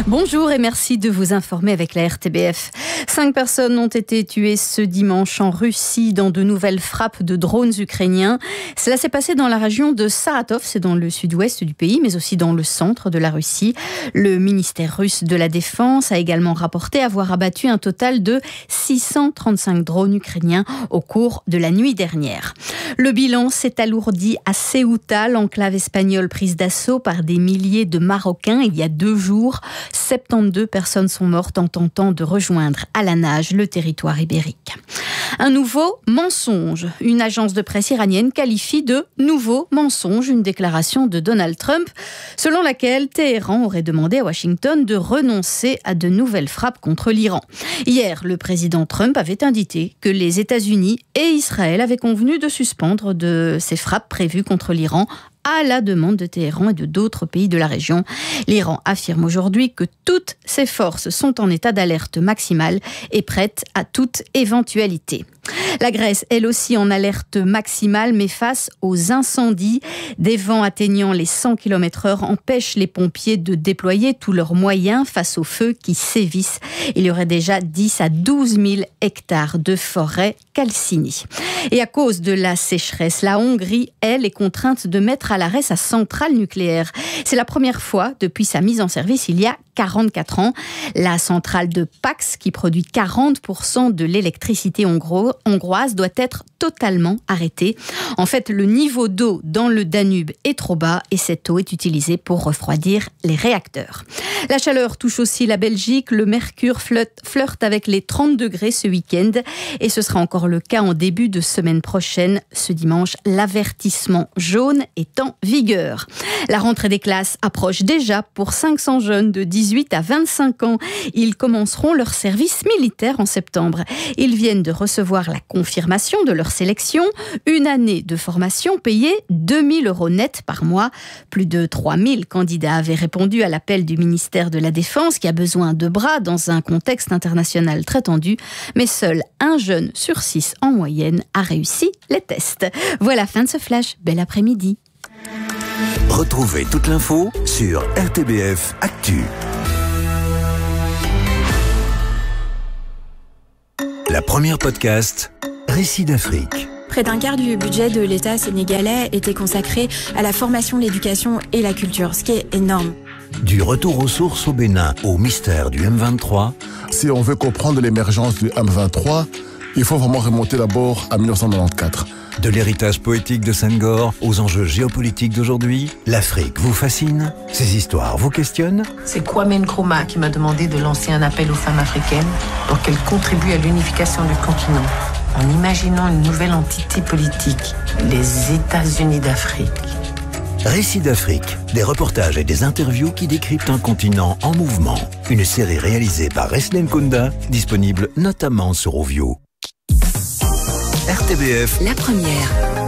Bonjour et merci de vous informer avec la RTBF. 5 personnes ont été tuées ce dimanche en Russie dans de nouvelles frappes de drones ukrainiens. Cela s'est passé dans la région de Saratov, c'est dans le sud-ouest du pays, mais aussi dans le centre de la Russie. Le ministère russe de la Défense a également rapporté avoir abattu un total de 635 drones ukrainiens au cours de la nuit dernière. Le bilan s'est alourdi à Ceuta, l'enclave espagnole prise d'assaut par des milliers de Marocains il y a 2 jours. 72 personnes sont mortes en tentant de rejoindre à la nage le territoire ibérique. Un nouveau mensonge. Une agence de presse iranienne qualifie de nouveau mensonge une déclaration de Donald Trump selon laquelle Téhéran aurait demandé à Washington de renoncer à de nouvelles frappes contre l'Iran. Hier, le président Trump avait indiqué que les États-Unis et Israël avaient convenu de suspendre de ces frappes prévues contre l'Iran à la demande de Téhéran et de d'autres pays de la région. L'Iran affirme aujourd'hui que toutes ses forces sont en état d'alerte maximale et prêtes à toute éventualité. La Grèce, elle aussi en alerte maximale, mais face aux incendies. Des vents atteignant les 100 km/h empêchent les pompiers de déployer tous leurs moyens face aux feux qui sévissent. Il y aurait déjà 10 à 12 000 hectares de forêt calcinée. Et à cause de la sécheresse, la Hongrie, elle, est contrainte de mettre à l'arrêt sa centrale nucléaire. C'est la première fois depuis sa mise en service il y a 44 ans. La centrale de Pax, qui produit 40% de l'électricité hongroise, doit être totalement arrêtée. En fait, le niveau d'eau dans le Danube est trop bas et cette eau est utilisée pour refroidir les réacteurs. La chaleur touche aussi la Belgique. Le mercure flirte avec les 30 degrés ce week-end et ce sera encore le cas en début de semaine prochaine. Ce dimanche, l'avertissement jaune est en vigueur. La rentrée des classes approche déjà pour 500 jeunes de 18 à 25 ans. Ils commenceront leur service militaire en septembre. Ils viennent de recevoir la confirmation de leur sélection. Une année de formation payée 2 000 € net par mois. Plus de 3 000 candidats avaient répondu à l'appel du ministère de la Défense qui a besoin de bras dans un contexte international très tendu. Mais seul 1 jeune sur 6 en moyenne a réussi les tests. Voilà, fin de ce flash. Bel après-midi. Retrouvez toute l'info sur RTBF Actu. La première podcast, Récits d'Afrique. Près d'un quart du budget de l'État sénégalais était consacré à la formation, l'éducation et la culture, ce qui est énorme. Du retour aux sources au Bénin au mystère du M23. Si on veut comprendre l'émergence du M23, il faut vraiment remonter d'abord à 1994. De l'héritage poétique de Senghor aux enjeux géopolitiques d'aujourd'hui, l'Afrique vous fascine? Ces histoires vous questionnent? C'est Kwame Nkrumah qui m'a demandé de lancer un appel aux femmes africaines pour qu'elles contribuent à l'unification du continent, en imaginant une nouvelle entité politique, les États-Unis d'Afrique. Récits d'Afrique, des reportages et des interviews qui décryptent un continent en mouvement. Une série réalisée par Reslen Kunda, disponible notamment sur Ovio. RTBF. La première.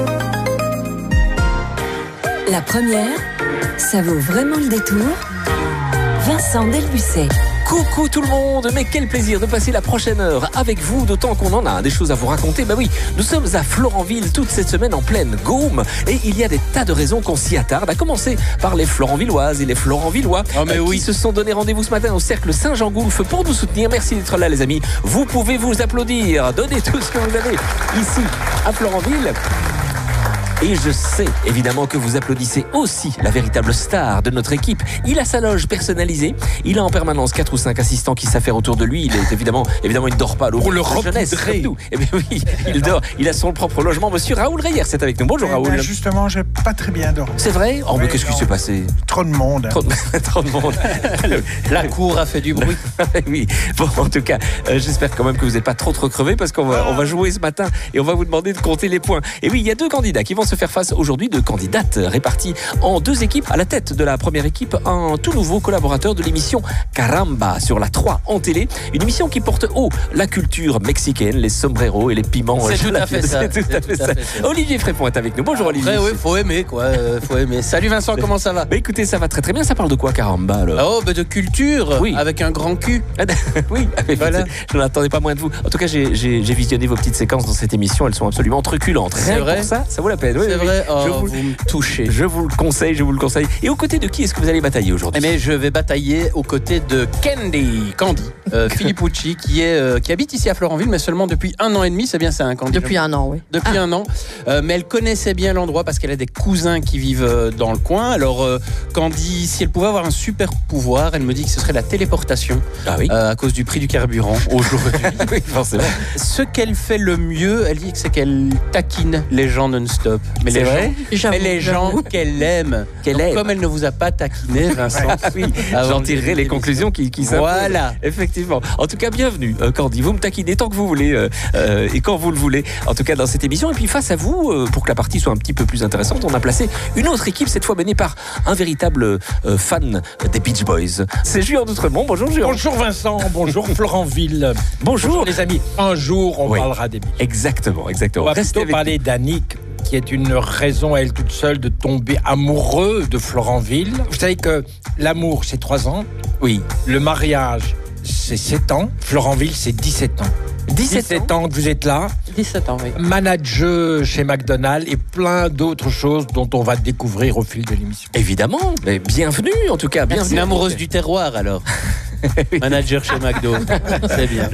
La première, ça vaut vraiment le détour. Vincent Delbucet. Coucou tout le monde, mais quel plaisir de passer la prochaine heure avec vous, d'autant qu'on en a des choses à vous raconter. Bah oui, nous sommes à Florenville toute cette semaine en pleine Gaume et il y a des tas de raisons qu'on s'y attarde, à commencer par les Florenvilloises et les Florenvillois qui se sont donné rendez-vous ce matin au Cercle Saint-Jean-Goulf pour nous soutenir. Merci d'être là les amis, vous pouvez vous applaudir, donnez tout ce que vous avez ici à Florenville. Et je sais évidemment que vous applaudissez aussi la véritable star de notre équipe. Il a sa loge personnalisée, il a en permanence 4 ou 5 assistants qui s'affairent autour de lui. Il est évidemment il ne dort pas. Pour le jeunesse, comme nous. Eh bien oui, il dort. Il a son propre logement. Monsieur Raoul Reyer, c'est avec nous. Bonjour Raoul. Justement, j'ai pas très bien dormi. C'est vrai? Oh mais qu'est-ce qui s'est passé? Trop de monde. Trop de monde. La cour a fait du bruit. Oui. Bon, en tout cas, j'espère quand même que vous n'êtes pas trop crevé parce qu'on va jouer ce matin et on va vous demander de compter les points. Et oui, il y a 2 candidats qui vont se faire face aujourd'hui, 2 candidates réparties en 2 équipes. À la tête de la première équipe, un tout nouveau collaborateur de l'émission Caramba sur la 3 en télé. Une émission qui porte haut la culture mexicaine, les sombreros et les piments. C'est tout à fait ça. Olivier Frépon est avec nous. Bonjour Olivier. Oui, faut aimer quoi. Faut aimer. Salut Vincent, comment ça va? Écoutez, ça va très très bien. Ça parle de quoi Caramba alors? De culture, oui. Avec un grand cul. Oui, voilà. Je n'attendais pas moins de vous. En tout cas, j'ai visionné vos petites séquences dans cette émission. Elles sont absolument truculentes. C'est vrai. Pour ça vaut la peine. Oui, C'est oui. vrai. Oh, vous vous me touchez. Je vous le conseille. Et aux côtés de qui est-ce que vous allez batailler aujourd'hui? Mais je vais batailler aux côtés de Candy Filippucci, qui habite ici à Florenville, mais seulement depuis 1 an et demi. C'est bien ça, hein, Candy? Depuis 1 an, oui. Depuis 1 an. Mais elle connaissait bien l'endroit parce qu'elle a des cousins qui vivent dans le coin. Alors, Candy, si elle pouvait avoir un super pouvoir, elle me dit que ce serait la téléportation. Ah oui. À cause du prix du carburant aujourd'hui. Oui, forcément. Ce qu'elle fait le mieux, elle dit que c'est qu'elle taquine les gens non-stop. Mais C'est vrai? les gens qu'elle aime. Donc, comme elle ne vous a pas taquiné, Vincent, Oui, j'en tirerai les conclusions qui s'imposent. Voilà. Effectivement. En tout cas, bienvenue, Candy. Vous me taquinez tant que vous voulez et quand vous le voulez. En tout cas, dans cette émission. Et puis, face à vous, pour que la partie soit un petit peu plus intéressante, on a placé une autre équipe, cette fois menée par un véritable fan des Beach Boys. C'est Juan d'Outremont. Bonjour, Juan. Bonjour Vincent, bonjour Florenville. Bonjour les amis. Un jour, on parlera des Beach. Exactement. On va plutôt parler d'Annick, qui est une raison à elle toute seule de tomber amoureux de Florenville. Vous savez que l'amour, c'est 3 ans. Oui. Le mariage, c'est 7 ans. Florenville, c'est 17 ans. 17 ans que vous êtes là. 17 ans, oui. Manager chez McDonald's et plein d'autres choses dont on va découvrir au fil de l'émission. Évidemment. Mais bienvenue, en tout cas. Bienvenue. Une amoureuse du terroir, alors. Manager chez McDo. C'est bien.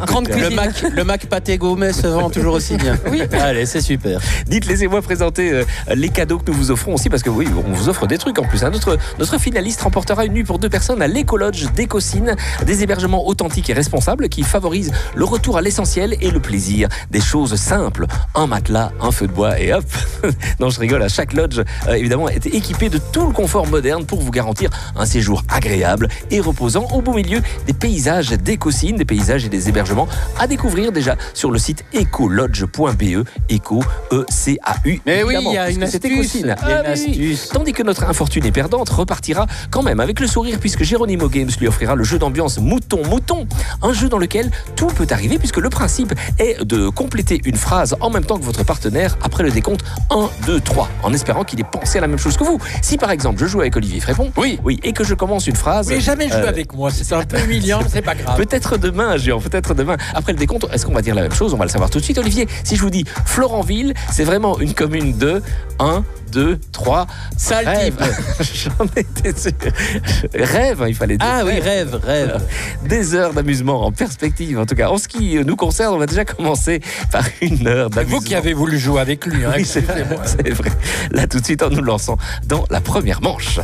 Le Mac pâté gourmet se vend toujours aussi bien. Oui. Allez, c'est super. Dites, laissez-moi présenter les cadeaux que nous vous offrons aussi, parce que oui, on vous offre des trucs en plus. Hein. Notre finaliste remportera une nuit pour 2 personnes à l'Écolodge d'Écosine, des hébergements authentiques et responsables qui favorisent le retour à l'essentiel et le plaisir. Des choses simples, un matelas, un feu de bois et hop. Non, je rigole, chaque lodge, évidemment, est équipé de tout le confort moderne pour vous garantir un séjour agréable et reposant au beau milieu des paysages d'Écosine, des paysages et des hébergements à découvrir déjà sur le site ecolodge.be, Eco, E-C-A-U. Mais oui, il y a une astuce. Tandis que notre infortunée perdante repartira quand même avec le sourire, puisque Geronimo Games lui offrira le jeu d'ambiance Mouton, un jeu dans lequel tout peut arriver, puisque le principe est de compléter une phrase en même temps que votre partenaire après le décompte 1, 2, 3, en espérant qu'il ait pensé à la même chose que vous. Si par exemple je joue avec Olivier Frépon, oui, et que je commence une phrase... Vous n'avez jamais joué avec moi, c'est un peu humiliant, c'est pas grave. Peut-être demain, Géant, peut-être demain. Après le décompte, est-ce qu'on va dire la même chose? On va le savoir tout de suite. Olivier, si je vous dis Florenville, c'est vraiment une commune de 1, 2, 3. Rêve. J'en étais sûr. Rêve, il fallait dire. Ah oui, rêve. Des heures d'amusement en perspective. En tout cas, en ce qui nous concerne, on va déjà commencer par 1 heure d'amusement. Vous qui avez voulu jouer avec lui, hein, oui, c'est vrai. Là, tout de suite, en nous lançant dans la première manche.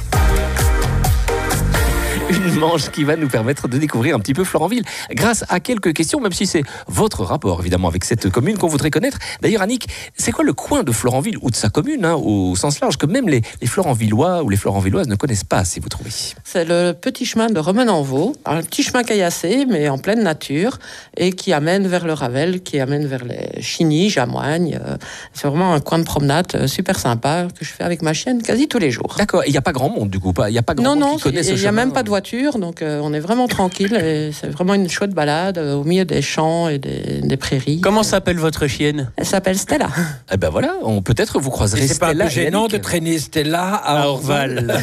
Une manche qui va nous permettre de découvrir un petit peu Florenville grâce à quelques questions, même si c'est votre rapport évidemment avec cette commune qu'on voudrait connaître. D'ailleurs, Annick, c'est quoi le coin de Florenville ou de sa commune, hein, au sens large, que même les Florenvillois ou les Florenvilloises ne connaissent pas, si vous trouvez? C'est le petit chemin de Remenenvaux, un petit chemin caillassé, mais en pleine nature, et qui amène vers le Ravel, qui amène vers les Chigny, Jamoigne. C'est vraiment un coin de promenade super sympa que je fais avec ma chienne quasi tous les jours. D'accord, et il n'y a pas grand monde du coup, il n'y a pas grand monde qui connaît ce chemin. Il n'y a même pas de voiture, donc on est vraiment tranquille et c'est vraiment une chouette balade au milieu des champs et des prairies. Comment s'appelle votre chienne? Elle s'appelle Stella. Eh ben voilà, peut-être vous croiserez et c'est Stella. C'est pas un peu gênant de traîner Stella à Orval.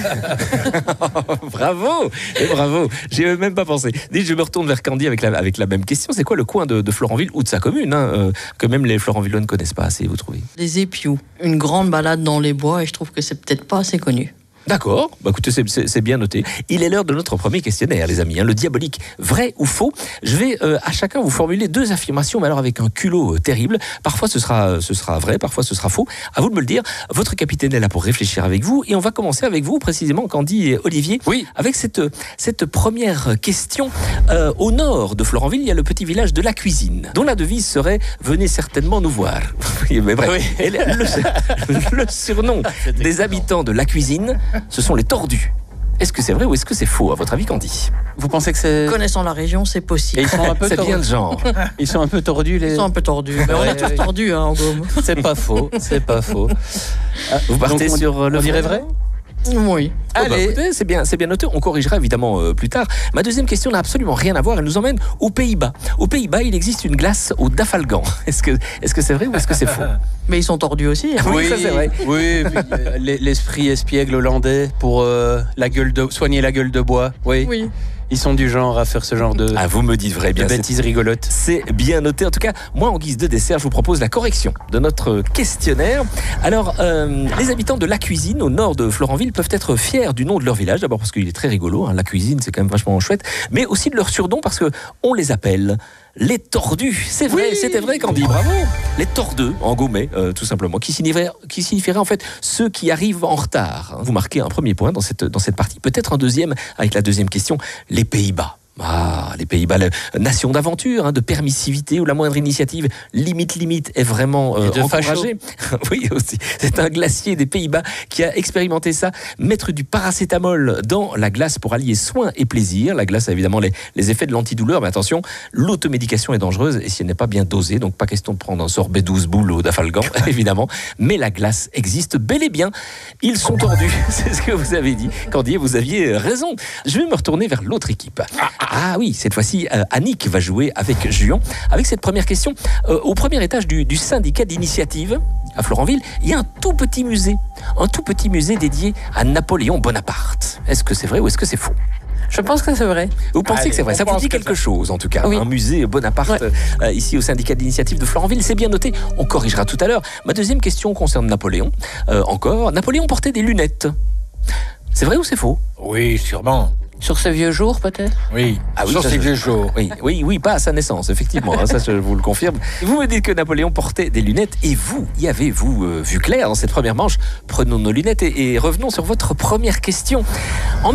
Bravo, j'y ai même pas pensé. Dites, je me retourne vers Candy avec la même question. C'est quoi le coin de Florenville ou de sa commune, hein, que même les Florenvillois ne connaissent pas assez, vous trouvez? Les Épious, une grande balade dans les bois, et je trouve que c'est peut-être pas assez connu. D'accord, écoutez, c'est bien noté. Il est l'heure de notre premier questionnaire, les amis, hein, le diabolique. Vrai ou faux? Je vais à chacun vous formuler 2 affirmations, mais alors avec un culot terrible. Parfois ce sera vrai, parfois ce sera faux. À vous de me le dire. Votre capitaine est là pour réfléchir avec vous, et on va commencer avec vous, précisément, Candy et Olivier. Oui. Avec cette première question. Au nord de Florenville, il y a le petit village de la Cuisine, dont la devise serait « Venez certainement nous voir ». Mais bref, oui. Le surnom des habitants de la Cuisine, ce sont les tordus. Est-ce que c'est vrai ou est-ce que c'est faux, à votre avis, Candy? Vous pensez que c'est... Connaissant la région, c'est possible. Et ils sont un peu c'est bien le genre. Ils sont un peu tordus, les... Ils sont un peu tordus. Mais on a tous tordus, hein, en Gaume. C'est pas faux. Vous partez sur le... On dirait vrai? Oui. Allez, écoutez, c'est bien noté. On corrigera évidemment plus tard. Ma deuxième question n'a absolument rien à voir. Elle nous emmène aux Pays-Bas. Aux Pays-Bas, il existe une glace au dafalgan. Est-ce que c'est vrai ou est-ce que c'est faux? Mais ils sont tordus aussi. Hein. Oui, ça c'est vrai. Oui, l'esprit espiègle hollandais pour soigner la gueule de bois. Oui. Ils sont du genre à faire ce genre de, Ah, vous me dites vrai, bien de bêtises rigolotes. C'est bien noté. En tout cas, moi, en guise de dessert, je vous propose la correction de notre questionnaire. Alors, les habitants de La Cuisine, au nord de Florenville, peuvent être fiers du nom de leur village. D'abord parce qu'il est très rigolo, hein. La Cuisine, c'est quand même vachement chouette. Mais aussi de leur surnom parce qu'on les appelle les tordus. C'est vrai, oui, c'était vrai, Candy, bravo. Les tordeux, en gourmet, tout simplement, qui signifierait en fait ceux qui arrivent en retard. Vous marquez un premier point dans cette partie, peut-être un deuxième avec la deuxième question, les Pays-Bas. Ah, les Pays-Bas, nation d'aventure, hein, de permissivité, où la moindre initiative limite est vraiment encouragée. Oui, aussi. C'est un glacier des Pays-Bas qui a expérimenté ça. Mettre du paracétamol dans la glace pour allier soin et plaisir. La glace a évidemment les effets de l'antidouleur, mais attention, l'automédication est dangereuse et si elle n'est pas bien dosée, donc pas question de prendre un sorbet 12 boules au Dafalgan, évidemment. Mais la glace existe bel et bien. Ils sont tordus, c'est ce que vous avez dit. Candy, vous aviez raison. Je vais me retourner vers l'autre équipe. Ah oui, cette fois-ci, Annick va jouer avec Juan. Avec cette première question, au premier étage du syndicat d'initiative à Florenville, il y a un tout petit musée dédié à Napoléon Bonaparte. Est-ce que c'est vrai ou est-ce que c'est faux ? Je pense que c'est vrai. Vous pensez que c'est vrai? Ça vous dit quelque chose, en tout cas. Oui. Un musée Bonaparte, ici au syndicat d'initiative de Florenville, c'est bien noté. On corrigera tout à l'heure. Ma deuxième question concerne Napoléon. Encore, Napoléon portait des lunettes. C'est vrai ou c'est faux? Oui, sûrement. Sur ses vieux jours, peut-être? Oui, sur ses vieux jours. Oui, pas à sa naissance, effectivement. Ça, je vous le confirme. Vous me dites que Napoléon portait des lunettes et vous, y avez-vous vu clair dans cette première manche? Prenons nos lunettes et revenons sur votre première question. En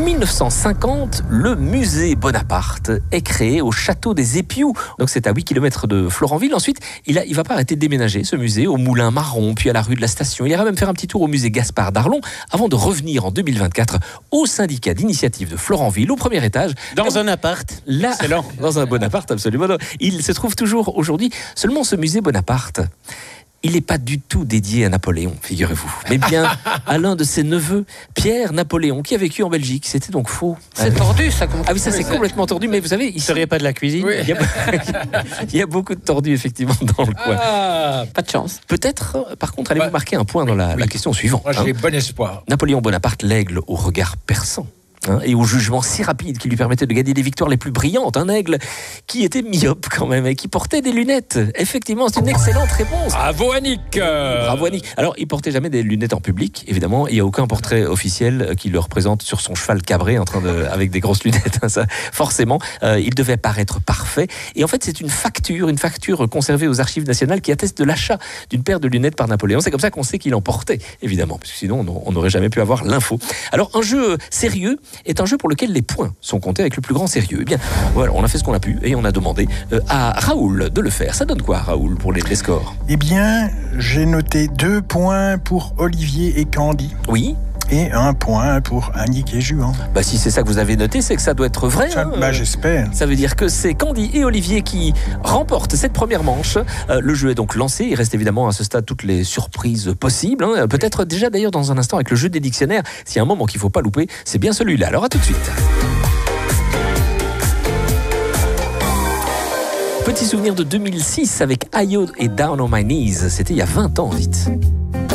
1950, le musée Bonaparte est créé au château des Épious. Donc c'est à 8 km de Florenville. Ensuite, il va pas arrêter de déménager ce musée au Moulin Marron, puis à la rue de la Station. Il ira même faire un petit tour au musée Gaspard d'Arlon avant de revenir en 2024 au syndicat d'initiative de Florenville, au premier étage. Dans un appart. Là, dans un bon appart, absolument. Il se trouve toujours aujourd'hui. Seulement, ce musée Bonaparte, il n'est pas du tout dédié à Napoléon, figurez-vous, mais bien à l'un de ses neveux, Pierre Napoléon, qui a vécu en Belgique. C'était donc faux. C'est tordu, ça. Ah oui, ça c'est complètement tordu, mais vous savez... Il ne serait pas de la cuisine. Oui. Il y a beaucoup de tordus, effectivement, dans le coin. Pas de chance. Peut-être, par contre, allez-vous marquer un point dans la question suivante. Moi, j'ai bon espoir. Napoléon Bonaparte, l'aigle au regard perçant. Et au jugement si rapide qui lui permettait de gagner des victoires les plus brillantes. Un aigle qui était myope quand même et qui portait des lunettes. Effectivement, c'est une excellente réponse. Bravo Annick. Bravo Annick. Alors, il portait jamais des lunettes en public, évidemment. Il n'y a aucun portrait officiel qui le représente sur son cheval cabré avec des grosses lunettes. Ça, forcément, il devait paraître parfait. Et en fait, c'est une facture conservée aux archives nationales qui atteste de l'achat d'une paire de lunettes par Napoléon. C'est comme ça qu'on sait qu'il en portait, évidemment, parce que sinon, on n'aurait jamais pu avoir l'info. Alors, un jeu sérieux est un jeu pour lequel les points sont comptés avec le plus grand sérieux. Eh bien, voilà, on a fait ce qu'on a pu et on a demandé à Raoul de le faire. Ça donne quoi, Raoul, pour les scores? Eh bien, j'ai noté 2 points pour Olivier et Candy. Oui. Et 1 point pour Annick et Juan. Bah si c'est ça que vous avez noté, c'est que ça doit être vrai. J'espère. Ça veut dire que c'est Candy et Olivier qui remportent cette première manche. Le jeu est donc lancé. Il reste évidemment à ce stade toutes les surprises possibles. Peut-être déjà d'ailleurs dans un instant avec le jeu des dictionnaires. S'il y a un moment qu'il ne faut pas louper, c'est bien celui-là. Alors à tout de suite. Petit souvenir de 2006 avec Ayo et Down on My Knees. C'était il y a 20 ans, dites.